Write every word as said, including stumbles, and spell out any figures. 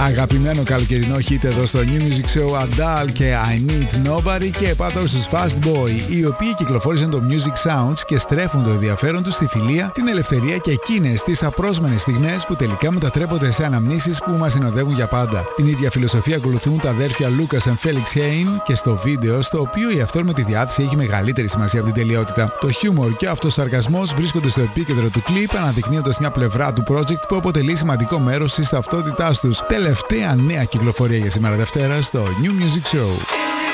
Αγαπημένο καλοκαιρινό hit εδώ στο New Music Show, Adele και I Need Nobody, και επάνω στους Fast Boy, οι οποίοι κυκλοφόρησαν το Music Sounds και στρέφουν το ενδιαφέρον τους στη φιλία, την ελευθερία και εκείνες τις απρόσμενες στιγμές που τελικά μετατρέπονται σε αναμνήσεις που μας συνοδεύουν για πάντα. Την ίδια φιλοσοφία ακολουθούν τα αδέρφια Lucas και Felix Hain και στο βίντεο, στο οποίο η αυθόρμητη διάθεση έχει μεγαλύτερη σημασία από την τελειότητα. Το χιούμορ και ο αυτοσαρκασμός βρίσκονται στο επίκεντρο του κλιπ, αναδεικνύοντας μια πλευρά του project που αποτελεί σημαντικό μέρος της ταυτότητάς τους. Τελευταία νέα κυκλοφορία για σήμερα Δευτέρα στο New Music Show.